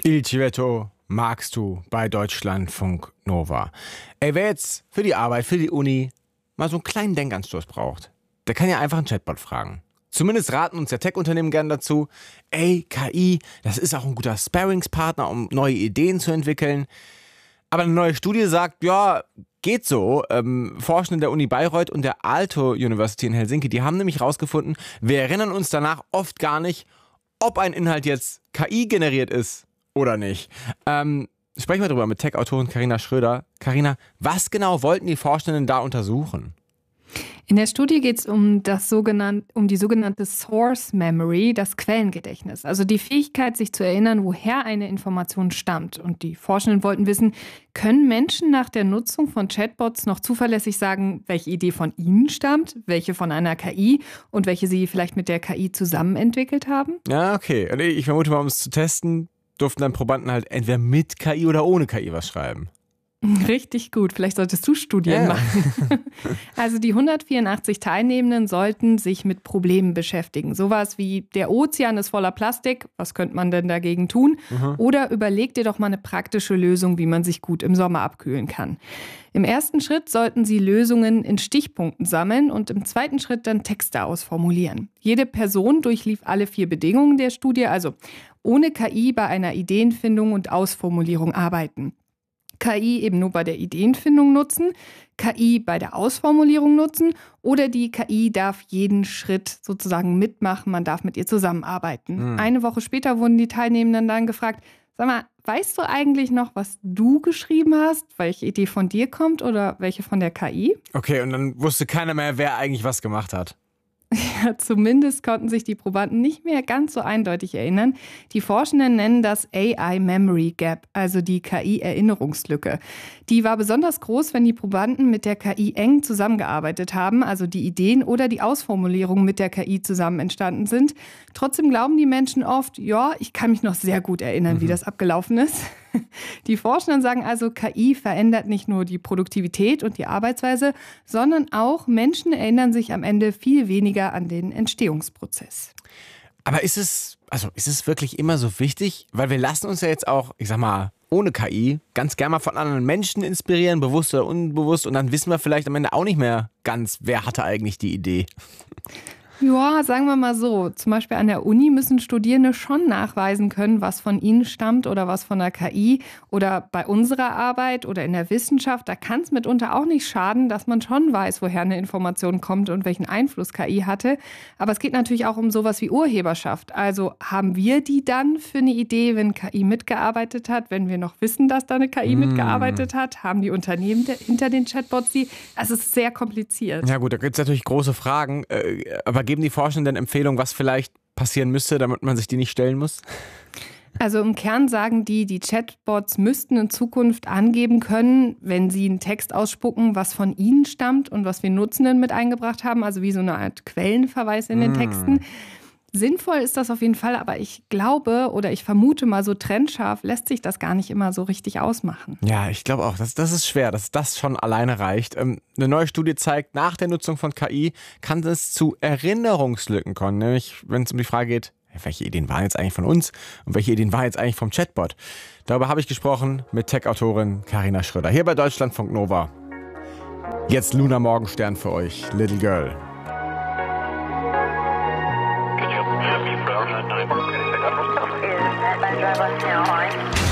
Il Civetto magst du bei Deutschlandfunk Nova. Ey, wer jetzt für die Arbeit, für die Uni mal so einen kleinen Denkanstoß braucht, der kann ja einfach einen Chatbot fragen. Zumindest raten uns der Tech-Unternehmen gern dazu, ey, KI, das ist auch ein guter Sparringspartner, um neue Ideen zu entwickeln. Aber eine neue Studie sagt, ja, geht so. Forschende der Uni Bayreuth und der Aalto University in Helsinki, die haben nämlich rausgefunden, wir erinnern uns danach oft gar nicht, ob ein Inhalt jetzt KI generiert ist oder nicht. Sprechen wir darüber mit Tech-Autorin Carina Schröder. Carina, was genau wollten die Forschenden da untersuchen? In der Studie geht es um die sogenannte Source Memory, das Quellengedächtnis. Also die Fähigkeit, sich zu erinnern, woher eine Information stammt. Und die Forschenden wollten wissen, können Menschen nach der Nutzung von Chatbots noch zuverlässig sagen, welche Idee von ihnen stammt, welche von einer KI und welche sie vielleicht mit der KI zusammen entwickelt haben? Ja, okay. Ich vermute mal, um es zu testen, durften dann Probanden halt entweder mit KI oder ohne KI was schreiben. Richtig gut. Vielleicht solltest du Studien machen. Also die 184 Teilnehmenden sollten sich mit Problemen beschäftigen. Sowas wie, der Ozean ist voller Plastik, was könnte man denn dagegen tun? Oder überleg dir doch mal eine praktische Lösung, wie man sich gut im Sommer abkühlen kann. Im ersten Schritt sollten sie Lösungen in Stichpunkten sammeln und im zweiten Schritt dann Texte ausformulieren. Jede Person durchlief alle 4 Bedingungen der Studie, also ohne KI bei einer Ideenfindung und Ausformulierung arbeiten. KI eben nur bei der Ideenfindung nutzen, KI bei der Ausformulierung nutzen oder die KI darf jeden Schritt sozusagen mitmachen, man darf mit ihr zusammenarbeiten. Eine Woche später wurden die Teilnehmenden dann gefragt, sag mal, weißt du eigentlich noch, was du geschrieben hast, welche Idee von dir kommt oder welche von der KI? Okay, und dann wusste keiner mehr, wer eigentlich was gemacht hat. Ja, zumindest konnten sich die Probanden nicht mehr ganz so eindeutig erinnern. Die Forschenden nennen das AI Memory Gap, also die KI-Erinnerungslücke. Die war besonders groß, wenn die Probanden mit der KI eng zusammengearbeitet haben, also die Ideen oder die Ausformulierungen mit der KI zusammen entstanden sind. Trotzdem glauben die Menschen oft, ja, ich kann mich noch sehr gut erinnern, wie das abgelaufen ist. Die Forschenden sagen also, KI verändert nicht nur die Produktivität und die Arbeitsweise, sondern auch Menschen erinnern sich am Ende viel weniger an den Entstehungsprozess. Aber ist es wirklich immer so wichtig? Weil wir lassen uns ja jetzt auch, ich sag mal, ohne KI ganz gerne mal von anderen Menschen inspirieren, bewusst oder unbewusst. Und dann wissen wir vielleicht am Ende auch nicht mehr ganz, wer hatte eigentlich die Idee. Ja, sagen wir mal so. Zum Beispiel an der Uni müssen Studierende schon nachweisen können, was von ihnen stammt oder was von der KI. Oder bei unserer Arbeit oder in der Wissenschaft, da kann es mitunter auch nicht schaden, dass man schon weiß, woher eine Information kommt und welchen Einfluss KI hatte. Aber es geht natürlich auch um sowas wie Urheberschaft. Also haben wir die dann für eine Idee, wenn KI mitgearbeitet hat, wenn wir noch wissen, dass da eine KI mitgearbeitet hat? Haben die Unternehmen hinter den Chatbots die? Also es ist sehr kompliziert. Ja gut, da gibt es natürlich große Fragen. Aber geben die Forschenden Empfehlungen, was vielleicht passieren müsste, damit man sich die nicht stellen muss? Also im Kern sagen die Chatbots müssten in Zukunft angeben können, wenn sie einen Text ausspucken, was von ihnen stammt und was wir Nutzenden mit eingebracht haben, also wie so eine Art Quellenverweis in den Texten. Sinnvoll ist das auf jeden Fall, aber ich glaube oder ich vermute mal, so trennscharf lässt sich das gar nicht immer so richtig ausmachen. Ja, ich glaube auch, das ist schwer, dass das schon alleine reicht. Eine neue Studie zeigt, nach der Nutzung von KI kann es zu Erinnerungslücken kommen, nämlich wenn es um die Frage geht, welche Ideen waren jetzt eigentlich von uns und welche Ideen waren jetzt eigentlich vom Chatbot. Darüber habe ich gesprochen mit Tech-Autorin Carina Schröder, hier bei Deutschlandfunk Nova. Jetzt Luna Morgenstern für euch, Little Girl. Is that drive us now,